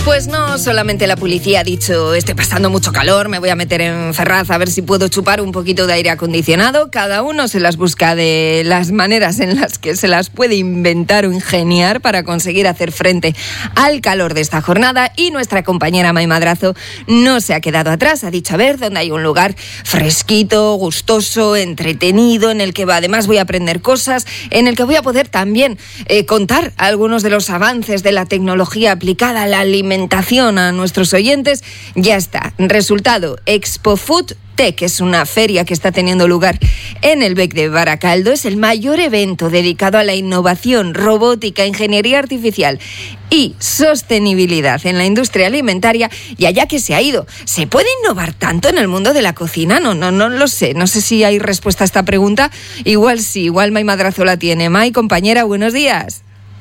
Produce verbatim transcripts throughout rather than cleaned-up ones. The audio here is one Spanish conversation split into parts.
Pues no solamente la policía ha dicho estoy pasando mucho calor, me voy a meter en Ferraz a ver si puedo chupar un poquito de aire acondicionado. Cada uno se las busca de las maneras en las que se las puede inventar o ingeniar para conseguir hacer frente al calor de esta jornada. Y nuestra compañera Mai Madrazo no se ha quedado atrás, ha dicho a ver dónde hay un lugar fresquito, gustoso, entretenido, en el que además voy a aprender cosas, en el que voy a poder también eh, contar algunos de los avances de la tecnología aplicada a la alimentación a nuestros oyentes. Ya está, resultado, Expo Food Tech es una feria que está teniendo lugar en el B E C de Baracaldo. Es el mayor evento dedicado a la innovación, robótica, ingeniería artificial y sostenibilidad en la industria alimentaria. Y allá que se ha ido, ¿se puede innovar tanto en el mundo de la cocina? No, no, no lo sé. No sé si hay respuesta a esta pregunta. Igual sí, igual Mai Madrazo la tiene. Mai, compañera, buenos días.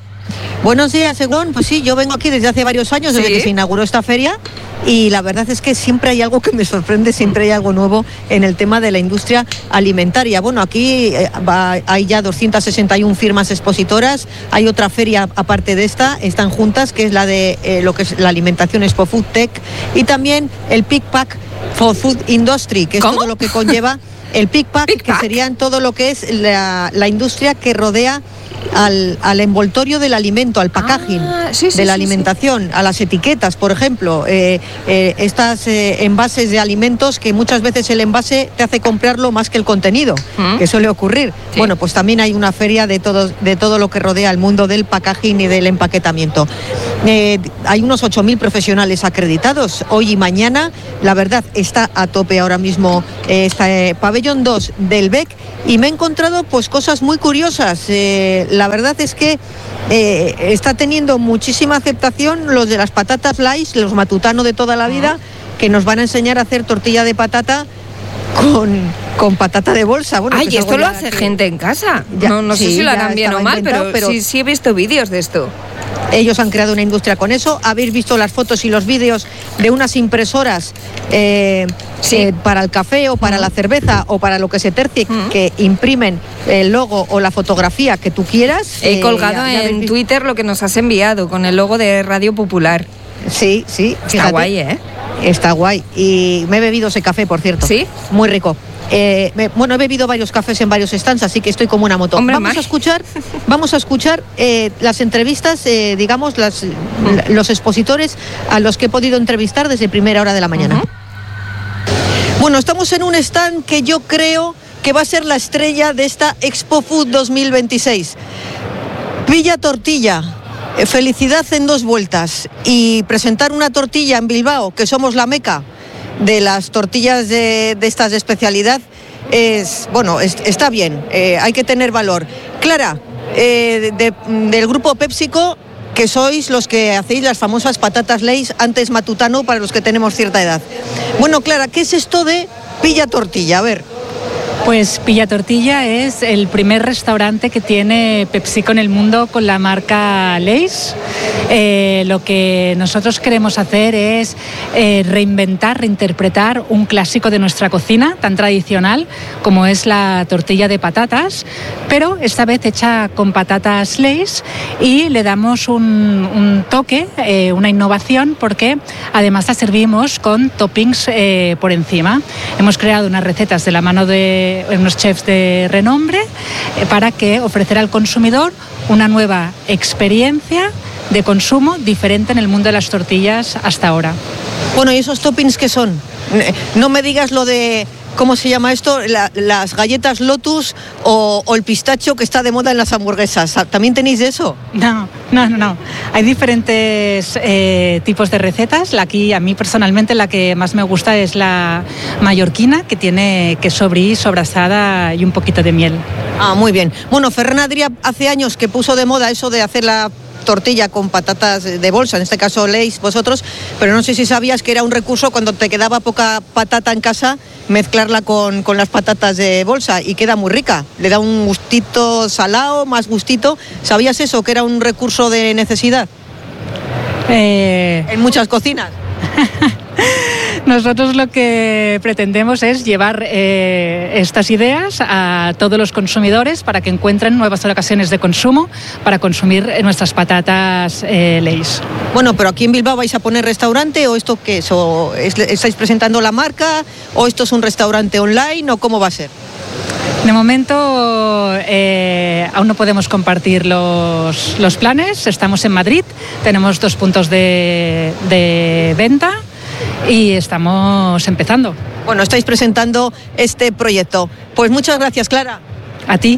Buenos días, Según. Pues sí, yo vengo aquí desde hace varios años, desde ¿Sí? que se inauguró esta feria, y la verdad es que siempre hay algo que me sorprende, siempre hay algo nuevo en el tema de la industria alimentaria. Bueno, aquí eh, va, hay ya doscientas sesenta y una firmas expositoras, hay otra feria aparte de esta, están juntas, que es la de eh, lo que es la alimentación Expo Food Tech, y también el Pick Pack for Food Industry, que es ¿Cómo? todo lo que conlleva el Pick Pack, Pick que Pack. serían todo lo que es la, la industria que rodea Al, al envoltorio del alimento, al packaging ah, sí, sí, de la sí, alimentación, sí. a las etiquetas, por ejemplo, eh, eh, estas eh, envases de alimentos que muchas veces el envase te hace comprarlo más que el contenido, ¿Mm? que suele ocurrir. Sí. Bueno, pues también hay una feria de todo, de todo lo que rodea el mundo del packaging y del empaquetamiento. Eh, hay unos ocho mil profesionales acreditados hoy y mañana. La verdad, está a tope ahora mismo eh, está, eh, pabellón dos del B E C, y me he encontrado pues cosas muy curiosas. Eh, la verdad es que eh, está teniendo muchísima aceptación los de las patatas Lays, los matutanos de toda la vida, que nos van a enseñar a hacer tortilla de patata con, con patata de bolsa. Bueno, Ay, esto lo hace que... gente en casa. Ya, no no sí, sé si lo harán bien o mal, pero, pero sí, sí he visto vídeos de esto. Ellos han creado una industria con eso. Habéis visto las fotos y los vídeos de unas impresoras eh, sí. eh, para el café o para uh-huh. la cerveza o para lo que se tercie, uh-huh. que imprimen el logo o la fotografía que tú quieras. He eh, colgado ya, ya en Twitter lo que nos has enviado con el logo de Radio Popular. Sí, sí. Está fíjate. guay, ¿eh? Está guay. Y me he bebido ese café, por cierto. ¿Sí? Muy rico. Eh, me, bueno, he bebido varios cafés en varios stands, así que estoy como una moto. Hombre, vamos, a escuchar, vamos a escuchar eh, las entrevistas, eh, digamos, las, mm. los expositores a los que he podido entrevistar desde primera hora de la mañana. Uh-huh. Bueno, estamos en un stand que yo creo que va a ser la estrella de esta Expo Food dos mil veintiséis. Villa Tortilla. Felicidad en dos vueltas. Y presentar una tortilla en Bilbao, que somos la meca de las tortillas de, de estas de especialidad, es bueno, es, está bien, eh, hay que tener valor. Clara, eh, de, del grupo PepsiCo, que sois los que hacéis las famosas patatas Lays, antes matutano para los que tenemos cierta edad. Bueno, Clara, ¿qué es esto de Villa Tortilla? A ver. Pues Villa Tortilla es el primer restaurante que tiene PepsiCo en el mundo con la marca Lays. Eh, lo que nosotros queremos hacer es eh, reinventar, reinterpretar un clásico de nuestra cocina tan tradicional como es la tortilla de patatas, pero esta vez hecha con patatas Lays, y le damos un, un toque, eh, una innovación, porque además la servimos con toppings eh, por encima. Hemos creado unas recetas de la mano de unos chefs de renombre eh, para que ofrecer al consumidor una nueva experiencia de consumo diferente en el mundo de las tortillas hasta ahora. Bueno, ¿y esos toppings qué son? No me digas lo de, ¿cómo se llama esto? La, las galletas Lotus o, o el pistacho que está de moda en las hamburguesas. ¿También tenéis de eso? No, no, no. Hay diferentes eh, tipos de recetas. La aquí, a mí personalmente, la que más me gusta es la mallorquina, que tiene queso brie, sobrasada y un poquito de miel. Ah, muy bien. Bueno, Ferran Adrià hace años que puso de moda eso de hacer la tortilla con patatas de bolsa, en este caso Lays vosotros, pero no sé si sabías que era un recurso cuando te quedaba poca patata en casa, mezclarla con, con las patatas de bolsa, y queda muy rica, le da un gustito salado, más gustito. ¿Sabías eso, que era un recurso de necesidad? Eh... En muchas cocinas. Nosotros lo que pretendemos es llevar eh, estas ideas a todos los consumidores para que encuentren nuevas ocasiones de consumo para consumir nuestras patatas eh, Lay's. Bueno, pero aquí en Bilbao vais a poner restaurante o esto qué es, o es, estáis presentando la marca o esto es un restaurante online o cómo va a ser. De momento eh, aún no podemos compartir los, los planes. Estamos en Madrid, tenemos dos puntos de, de venta y estamos empezando. Bueno, estáis presentando este proyecto. Pues muchas gracias, Clara. A ti.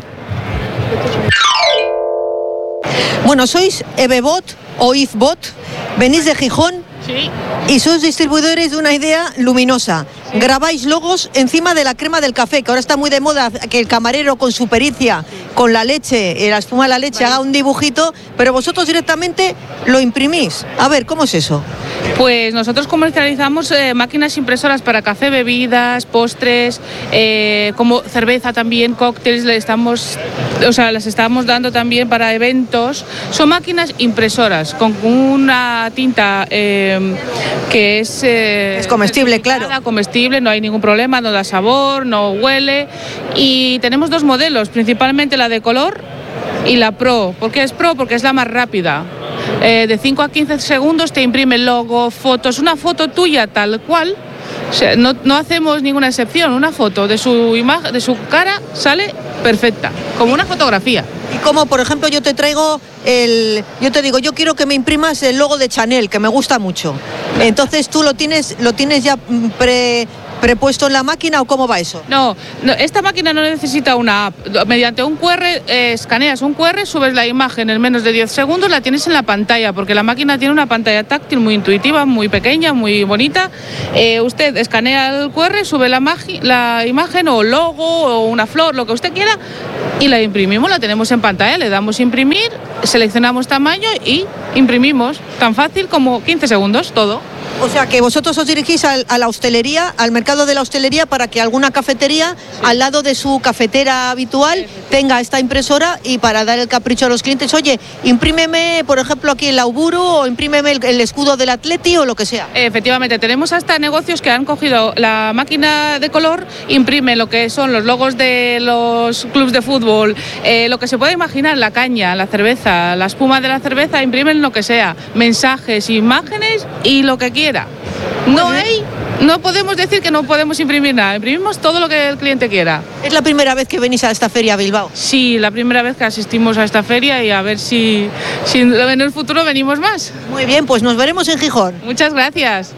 Bueno, sois Ebebot o Ifbot, venís de Gijón. Sí. Y sois distribuidores de una idea luminosa. Sí. Grabáis logos encima de la crema del café, que ahora está muy de moda que el camarero con su pericia, sí. con la leche, la espuma de la leche, vale. haga un dibujito, pero vosotros directamente lo imprimís. A ver, ¿cómo es eso? Pues nosotros comercializamos eh, máquinas impresoras para café, bebidas, postres, eh, como cerveza también, cócteles, le estamos, o sea, las estamos dando también para eventos. Son máquinas impresoras con una tinta eh, que es... Eh, es comestible, claro. Comestible, no hay ningún problema, no da sabor, no huele. Y tenemos dos modelos, principalmente la de color y la Pro. ¿Por qué es Pro? Porque es la más rápida. Eh, de cinco a quince segundos te imprime logo, fotos, una foto tuya tal cual. O sea, no, no hacemos ninguna excepción, una foto de su imagen, de su cara sale perfecta, como una fotografía. Y como, por ejemplo, yo te traigo el... Yo te digo, yo quiero que me imprimas el logo de Chanel, que me gusta mucho. Entonces, ¿tú lo tienes, lo tienes ya pre... prepuesto en la máquina o cómo va eso? No, no, esta máquina no necesita una app. Mediante un cu erre, eh, escaneas un cu erre, subes la imagen en menos de diez segundos, la tienes en la pantalla, porque la máquina tiene una pantalla táctil muy intuitiva, muy pequeña, muy bonita. Eh, usted escanea el cu erre, sube la, la imagen o logo o una flor, lo que usted quiera, y la imprimimos, la tenemos en pantalla, le damos imprimir, seleccionamos tamaño y imprimimos. Tan fácil como quince segundos, todo. O sea, que vosotros os dirigís al, a la hostelería, al mercado de la hostelería, para que alguna cafetería, sí. al lado de su cafetera habitual, sí. tenga esta impresora y para dar el capricho a los clientes, oye, imprímeme, por ejemplo, aquí el Auburu o imprímeme el, el escudo del Atleti o lo que sea. Efectivamente, tenemos hasta negocios que han cogido la máquina de color, imprime lo que son los logos de los clubes de fútbol, eh, lo que se puede imaginar, la caña, la cerveza, la espuma de la cerveza, imprimen lo que sea, mensajes, imágenes y lo que quieran. No hay, no podemos decir que no podemos imprimir nada, imprimimos todo lo que el cliente quiera. ¿Es la primera vez que venís a esta feria a Bilbao? Sí, la primera vez que asistimos a esta feria y a ver si, si en el futuro venimos más. Muy bien, pues nos veremos en Gijón. Muchas gracias.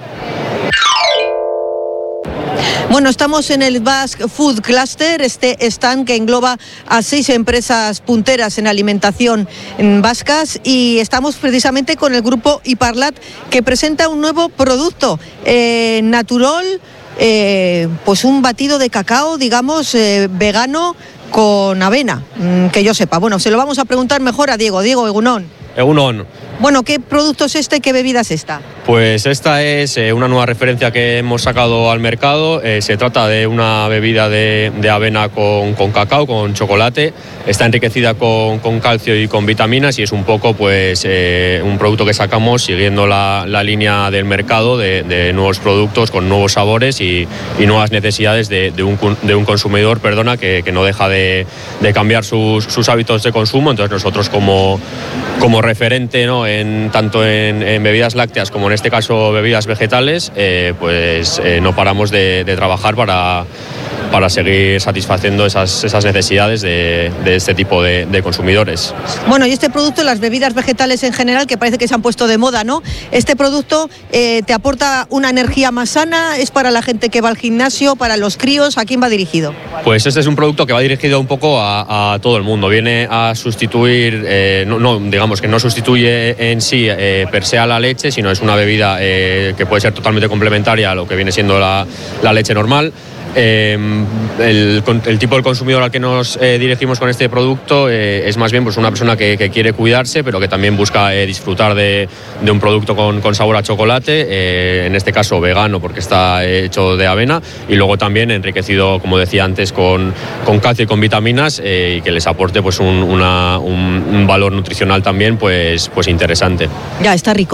Bueno, estamos en el Basque Food Cluster, este stand que engloba a seis empresas punteras en alimentación vascas, y estamos precisamente con el grupo Iparlat, que presenta un nuevo producto, eh, Naturol, eh, pues un batido de cacao, digamos, eh, vegano con avena, que yo sepa. Bueno, se lo vamos a preguntar mejor a Diego. Diego, Egunon. Egunon. Bueno, ¿qué producto es este? ¿Qué bebida es esta? Pues esta es eh, una nueva referencia que hemos sacado al mercado. Eh, se trata de una bebida de, de avena con, con cacao, con chocolate. Está enriquecida con, con calcio y con vitaminas y es un poco pues eh, un producto que sacamos siguiendo la, la línea del mercado de, de nuevos productos con nuevos sabores y, y nuevas necesidades de, de, un, de un consumidor, perdona, que, que no deja de, de cambiar sus, sus hábitos de consumo. Entonces nosotros como, como referente, ¿no?, en, tanto en, en bebidas lácteas como en este caso bebidas vegetales, eh, pues eh, no paramos de, de trabajar para, para seguir satisfaciendo esas, esas necesidades de, de este tipo de, de consumidores. Bueno, y este producto, las bebidas vegetales en general, que parece que se han puesto de moda, ¿no? Este producto eh, te aporta una energía más sana, es para la gente que va al gimnasio, para los críos, ¿a quién va dirigido? Pues este es un producto que va dirigido un poco a, a todo el mundo, viene a sustituir, eh, no, no, digamos que no sustituye en sí eh, per se a la leche, sino es una bebida eh, que puede ser totalmente complementaria a lo que viene siendo la, la leche normal. Eh, el, el tipo de consumidor al que nos eh, dirigimos con este producto eh, es más bien pues una persona que, que quiere cuidarse, pero que también busca eh, disfrutar de, de un producto con, con sabor a chocolate, eh, en este caso vegano porque está hecho de avena, y luego también enriquecido, como decía antes, con, con calcio y con vitaminas, eh, y que les aporte pues un, una, un, un valor nutricional también pues, pues interesante. Ya, está rico.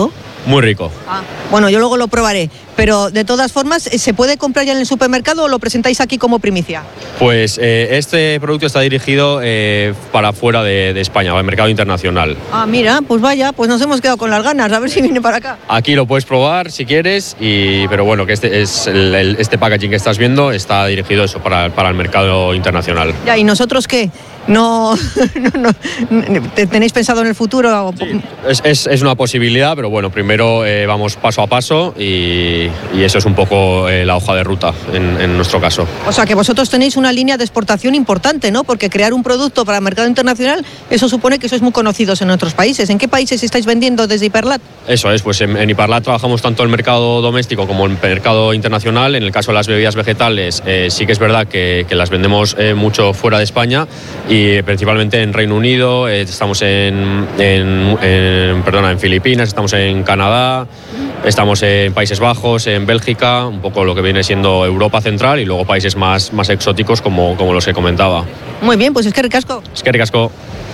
Muy rico. Ah, bueno, yo luego lo probaré, pero de todas formas, ¿se puede comprar ya en el supermercado o lo presentáis aquí como primicia? Pues eh, este producto está dirigido eh, para fuera de, de España, al mercado internacional. Ah, mira, pues vaya, pues nos hemos quedado con las ganas, a ver si viene para acá. Aquí lo puedes probar si quieres, y, pero bueno, que este, es el, el, este packaging que estás viendo está dirigido eso para, para el mercado internacional. Ya, ¿y nosotros qué? No, no, no, ¿tenéis pensado en el futuro? Sí, es, es, es una posibilidad, pero bueno, primero eh, vamos paso a paso y, y eso es un poco eh, la hoja de ruta en, en nuestro caso. O sea que vosotros tenéis una línea de exportación importante, ¿no? Porque crear un producto para el mercado internacional, eso supone que sois muy conocidos en otros países. ¿En qué países estáis vendiendo desde Hiperlat? Eso es, pues en, en Hiperlat trabajamos tanto en el mercado doméstico como en el mercado internacional. En el caso de las bebidas vegetales, eh, sí que es verdad que, que las vendemos eh, mucho fuera de España, y principalmente en Reino Unido, eh, estamos en, en, en, perdona, en Filipinas, estamos en Canadá, estamos en Países Bajos, en Bélgica, un poco lo que viene siendo Europa Central, y luego países más, más exóticos como, como los que comentaba. Muy bien, pues es que ricasco. Es que ricasco.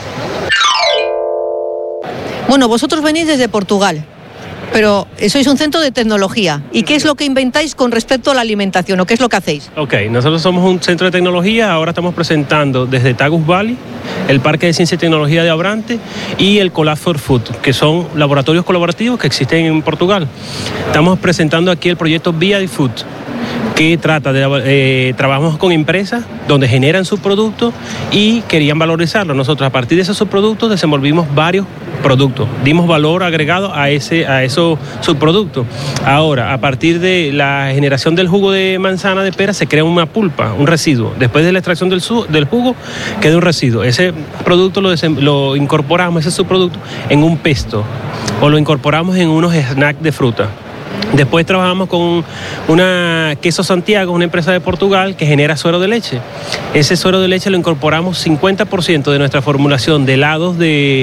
Bueno, vosotros venís desde Portugal, pero sois un centro de tecnología. ¿Y qué es lo que inventáis con respecto a la alimentación, o qué es lo que hacéis? Ok, nosotros somos un centro de tecnología. Ahora estamos presentando desde Tagus Valley, el Parque de Ciencia y Tecnología de Abrante y el Collab for Food, que son laboratorios colaborativos que existen en Portugal. Estamos presentando aquí el proyecto Via di Food, que trata de, eh, trabajamos con empresas donde generan subproductos y querían valorizarlo. Nosotros, a partir de esos subproductos, desenvolvimos varios productos, dimos valor agregado a, ese, a esos subproductos. Ahora, a partir de la generación del jugo de manzana, de pera, se crea una pulpa, un residuo. Después de la extracción del, su, del jugo, queda un residuo. Ese producto lo, lo incorporamos, ese subproducto, en un pesto, o lo incorporamos en unos snacks de fruta. Después trabajamos con una Queso Santiago, una empresa de Portugal que genera suero de leche. Ese suero de leche lo incorporamos cincuenta por ciento de nuestra formulación de helados de,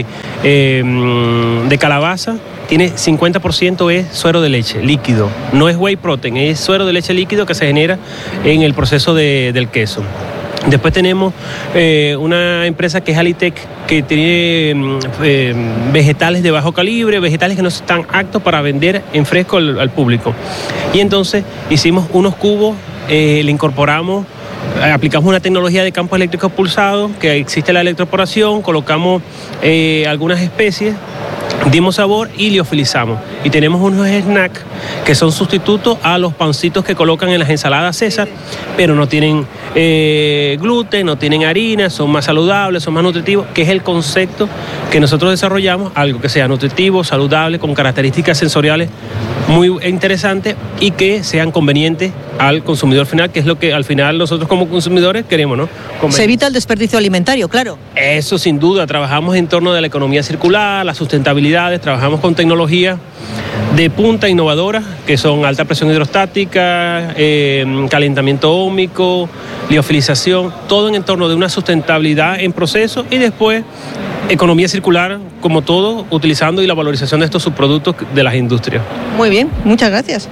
eh, de calabaza. Tiene cincuenta por ciento es suero de leche líquido, no es whey protein, es suero de leche líquido que se genera en el proceso de, del queso. Después tenemos eh, una empresa que es Alitec, que tiene eh, vegetales de bajo calibre, vegetales que no están aptos para vender en fresco al, al público. Y entonces hicimos unos cubos, eh, le incorporamos, aplicamos una tecnología de campo eléctrico pulsado, que existe la electroporación, colocamos eh, algunas especies, dimos sabor y liofilizamos. Y tenemos unos snacks que son sustitutos a los pancitos que colocan en las ensaladas César, pero no tienen eh, gluten, no tienen harina, son más saludables, son más nutritivos, que es el concepto que nosotros desarrollamos, algo que sea nutritivo, saludable, con características sensoriales muy interesantes y que sean convenientes al consumidor final, que es lo que al final nosotros como consumidores queremos, ¿no? Se evita el desperdicio alimentario, claro. Eso sin duda, trabajamos en torno de la economía circular, las sustentabilidades, trabajamos con tecnología de punta innovadora, que son alta presión hidrostática, eh, calentamiento óhmico, liofilización, todo en entorno de una sustentabilidad en proceso, y después economía circular, como todo, utilizando y la valorización de estos subproductos de las industrias. Muy bien, muchas gracias.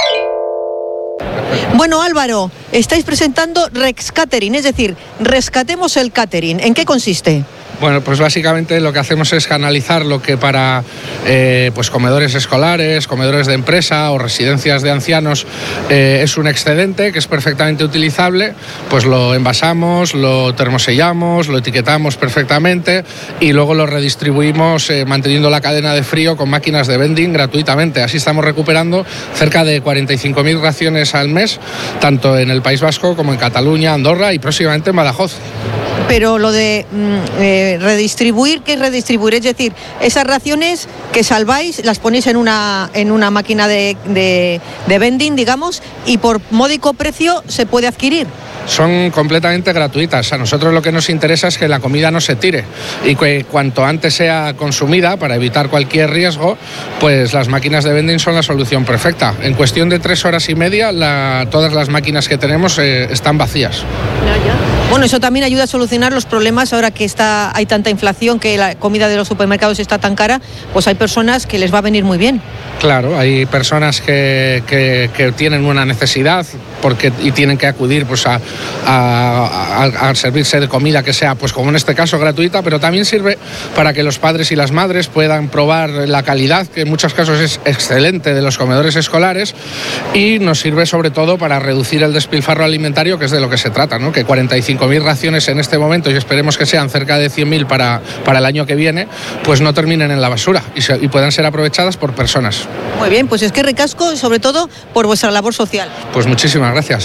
Bueno, Álvaro, estáis presentando Rex Catering, es decir, rescatemos el catering. ¿En qué consiste? Bueno, pues básicamente lo que hacemos es canalizar lo que para eh, pues comedores escolares, comedores de empresa o residencias de ancianos eh, es un excedente que es perfectamente utilizable, pues lo envasamos, lo termosellamos, lo etiquetamos perfectamente y luego lo redistribuimos eh, manteniendo la cadena de frío con máquinas de vending gratuitamente. Así estamos recuperando cerca de cuarenta y cinco mil raciones al mes, tanto en el País Vasco como en Cataluña, Andorra y próximamente en Badajoz. Pero lo de mm, eh, redistribuir, ¿qué es redistribuir? Es decir, esas raciones que salváis las ponéis en una, en una máquina de, de, de vending, digamos, y por módico precio se puede adquirir. Son completamente gratuitas. A nosotros lo que nos interesa es que la comida no se tire y que cuanto antes sea consumida, para evitar cualquier riesgo, pues las máquinas de vending son la solución perfecta. En cuestión de tres horas y media, la, todas las máquinas que tenemos eh, están vacías. Ya, ya. Bueno, eso también ayuda a solucionar los problemas ahora que está, hay tanta inflación, que la comida de los supermercados está tan cara, pues hay personas que les va a venir muy bien. Claro, hay personas que, que, que tienen una necesidad porque y tienen que acudir pues a, a, a, a servirse de comida que sea, pues como en este caso, gratuita, pero también sirve para que los padres y las madres puedan probar la calidad, que en muchos casos es excelente, de los comedores escolares, y nos sirve sobre todo para reducir el despilfarro alimentario, que es de lo que se trata, ¿no? Que cuarenta y cinco mil raciones en este momento, y esperemos que sean cerca de cien mil para, para el año que viene, pues no terminen en la basura y, se, y puedan ser aprovechadas por personas. Muy bien, pues es que ricasco, sobre todo por vuestra labor social. Pues muchísimas gracias.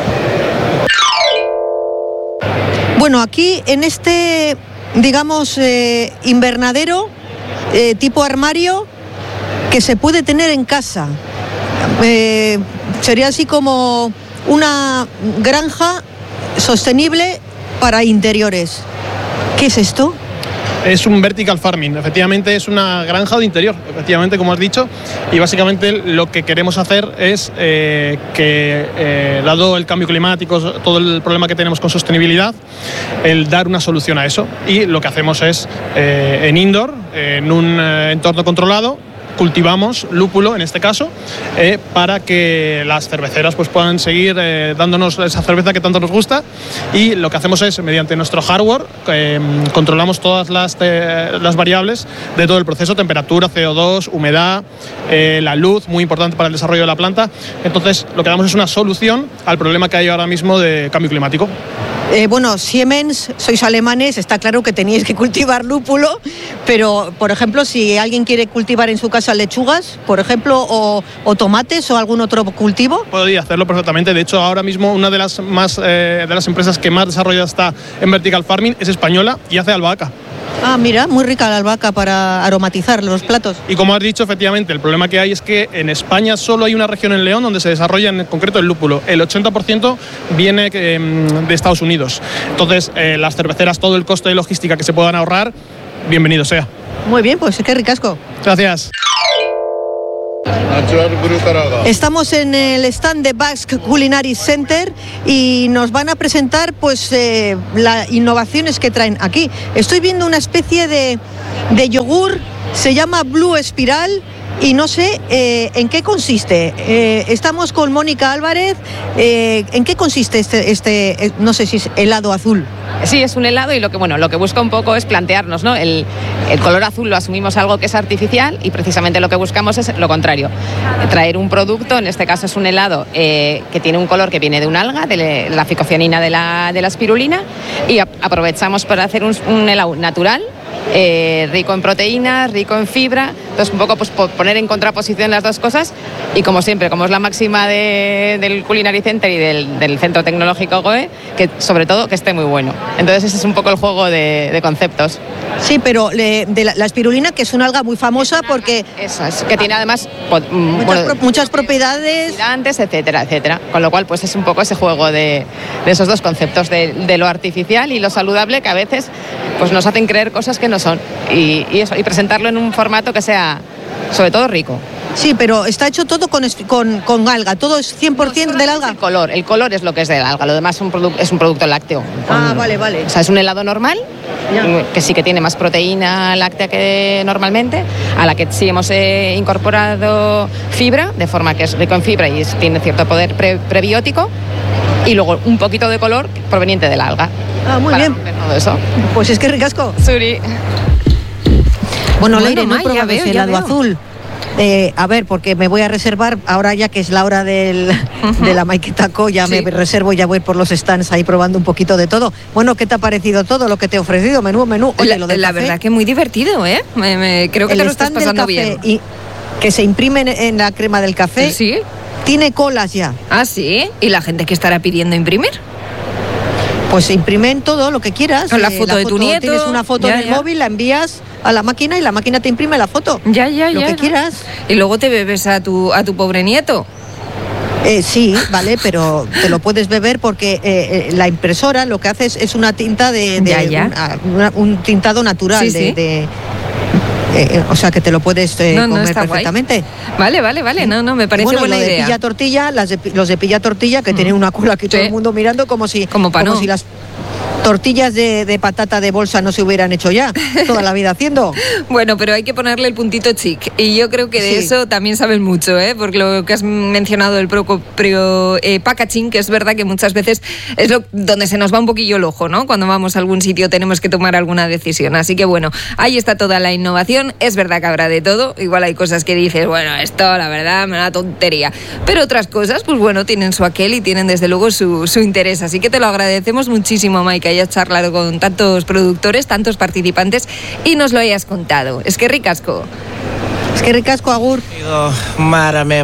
Bueno, aquí en este, digamos, eh, invernadero, eh, tipo armario, que se puede tener en casa. Eh, sería así como una granja sostenible para interiores. ¿Qué es esto? Es un vertical farming, efectivamente es una granja de interior, efectivamente como has dicho, y básicamente lo que queremos hacer es eh, que, eh, dado el cambio climático, todo el problema que tenemos con sostenibilidad, el dar una solución a eso, y lo que hacemos es eh, en indoor, eh, en un eh, entorno controlado, cultivamos lúpulo en este caso, eh, para que las cerveceras pues, puedan seguir eh, dándonos esa cerveza que tanto nos gusta, y lo que hacemos es, mediante nuestro hardware, eh, controlamos todas las, eh, las variables de todo el proceso: temperatura, C O dos, humedad, eh, la luz, muy importante para el desarrollo de la planta. Entonces lo que damos es una solución al problema que hay ahora mismo de cambio climático. Eh, bueno, Siemens, sois alemanes, está claro que teníais que cultivar lúpulo, pero, por ejemplo, si alguien quiere cultivar en su casa lechugas, por ejemplo, o, o tomates o algún otro cultivo... Podría hacerlo perfectamente. De hecho, ahora mismo una de las, más, eh, de las empresas que más desarrollada está en vertical farming es española y hace albahaca. Ah, mira, muy rica la albahaca para aromatizar los platos. Y como has dicho, efectivamente, el problema que hay es que en España solo hay una región en León donde se desarrolla en concreto el lúpulo. El ochenta por ciento viene eh, de Estados Unidos. Entonces, eh, las cerveceras, todo el coste de logística que se puedan ahorrar, bienvenido sea. Muy bien, pues qué ricasco. Gracias. Estamos en el stand de Basque Culinary Center y nos van a presentar pues eh, las innovaciones que traen aquí. Estoy viendo una especie de, de yogur, se llama Blue Spiral, y no sé eh, en qué consiste. Eh, estamos con Mónica Álvarez. Eh, ¿En qué consiste este, este, no sé si es helado azul? Sí, es un helado, y lo que bueno, lo que busca un poco es plantearnos, ¿no? El, el color azul lo asumimos algo que es artificial, y precisamente lo que buscamos es lo contrario. Traer un producto, en este caso es un helado eh, que tiene un color que viene de un alga, de la ficocianina de la, de la espirulina, y a, aprovechamos para hacer un, un helado natural, Eh, rico en proteínas, rico en fibra. Entonces un poco pues poner en contraposición las dos cosas, y como siempre, como es la máxima de, del Culinary Center y del, del Centro Tecnológico GOE, que sobre todo que esté muy bueno. Entonces ese es un poco el juego de, de conceptos. Sí, pero le, de la, la espirulina, que es una alga muy famosa porque... Eso es, que tiene además po, muchas, bueno, pro, muchas propiedades... etcétera, etcétera. Con lo cual pues es un poco ese juego de, de esos dos conceptos, de, de lo artificial y lo saludable, que a veces pues nos hacen creer cosas que no son, y, y eso, y presentarlo en un formato que sea sobre todo rico. Sí, pero está hecho todo con, con, con alga, todo es cien por ciento no, del alga. El color, el color es lo que es del alga, lo demás es un, produ es un producto lácteo. Con, ah, vale, vale. O sea, es un helado normal, ya. Que sí que tiene más proteína láctea que normalmente, a la que sí hemos eh, incorporado fibra, de forma que es rico en fibra y es, tiene cierto poder pre prebiótico, y luego un poquito de color proveniente del alga. Ah, muy bien. Todo eso. Pues es que ricasco. Suri. Bueno, Leire, no he probado ese helado azul. Eh, a ver, porque me voy a reservar, ahora ya que es la hora del, de la Maiketako, ya sí. me reservo y ya voy por los stands ahí probando un poquito de todo. Bueno, ¿qué te ha parecido todo lo que te he ofrecido? Menú, menú. Oye, la lo del la café, verdad que muy divertido, ¿eh? Me, me, creo que el te lo estás pasando bien. Y que se imprime en, en la crema del café. Sí. Tiene colas ya. Ah, sí. ¿Y la gente que estará pidiendo imprimir? Pues imprimen todo lo que quieras. Con la foto eh, la de tu nieto. Tienes una foto ya, en el ya. móvil, la envías a la máquina y la máquina te imprime la foto. Ya, ya, lo ya. que ya. quieras. Y luego te bebes a tu, a tu pobre nieto. Eh, sí, vale, pero te lo puedes beber porque eh, eh, la impresora lo que hace es, es una tinta de, de ya, ya. Un, una, un tintado natural sí, de, sí. de Eh, o sea que te lo puedes eh, no, no, comer perfectamente. Guay. Vale, vale, vale. No, no, me parece bueno, buena lo de idea. Pilla Tortilla, las de, los de Pilla Tortilla que mm. tienen una cola aquí sí. todo el mundo mirando como si como, como si las tortillas de, de patata de bolsa no se hubieran hecho ya toda la vida haciendo. Bueno, pero hay que ponerle el puntito chic. Y yo creo que de Sí. eso también saben mucho, ¿eh? Porque lo que has mencionado el propio eh, packaging, que es verdad que muchas veces es lo, donde se nos va un poquillo el ojo, ¿no? Cuando vamos a algún sitio tenemos que tomar alguna decisión. Así que bueno, ahí está toda la innovación. Es verdad que habrá de todo. Igual hay cosas que dices, bueno, esto la verdad me da tontería. Pero otras cosas, pues bueno, tienen su aquel y tienen desde luego su, su interés. Así que te lo agradecemos muchísimo, Mike, que hayas charlado con tantos productores, tantos participantes y nos lo hayas contado. Es que ricasco. Es que ricasco, agur. Mare meva.